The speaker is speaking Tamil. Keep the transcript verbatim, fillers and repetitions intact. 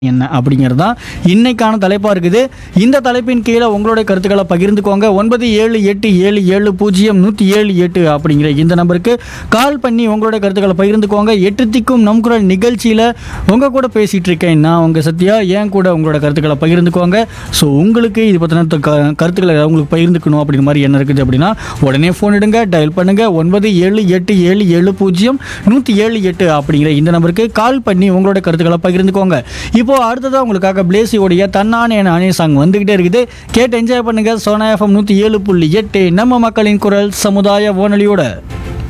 என்ன அப்படிங்கிறது தான் இன்னைக்கான தலைப்பாக இருக்குது. இந்த தலைப்பின் கீழே உங்களுடைய கருத்துக்களை பகிர்ந்துக்கோங்க. ஒன்பது ஏழு எட்டு ஏழு ஏழு பூஜ்ஜியம் நூற்றி ஏழு எட்டு அப்படிங்கிற இந்த நம்பருக்கு கால் பண்ணி உங்களுடைய கருத்துக்களை பகிர்ந்துக்கோங்க. எட்டுத்திக்கும் நம் குரல் நிகழ்ச்சியில் உங்கள் கூட பேசிகிட்டு இருக்கேன் நான் உங்கள் சத்யா. ஏன் கூட உங்களோட கருத்துக்களை பகிர்ந்துக்கோங்க. ஸோ உங்களுக்கு இது பற்றின க கருத்துக்களை உங்களுக்கு பகிர்ந்துக்கணும் அப்படிங்கிற மாதிரி என்ன இருக்குது அப்படின்னா உடனே ஃபோன் எடுங்க, டயல் பண்ணுங்கள். ஒன்பது ஏழு எட்டு ஏழு ஏழு பூஜ்ஜியம் நூற்றி ஏழு எட்டு அப்படிங்கிற இந்த நம்பருக்கு கால் பண்ணி உங்களோட கருத்துக்களை பகிர்ந்துக்கோங்க. இப்போ அடுத்ததாக உங்களுக்காக பிளேசியோடைய தன்னானே நானே சாங் வந்துகிட்டே இருக்குது. கேட்டு என்ஜாய் பண்ணுங்க. சோனா எஃப்எம் நூற்றி ஏழு புள்ளி எட்டு நம்ம மக்களின் குரல் சமுதாய வானொலியோட.